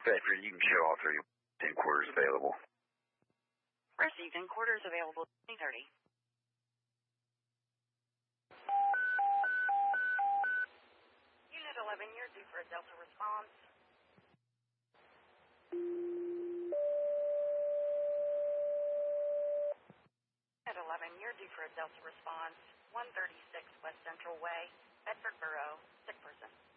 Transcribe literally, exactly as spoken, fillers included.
Bedford, you can show all three ten quarters available. Received in quarters available twenty thirty. Unit eleven, you're due for a Delta response. Unit eleven, you're due for a Delta response. one thirty-six West Central Way, Bedford Borough, sick person.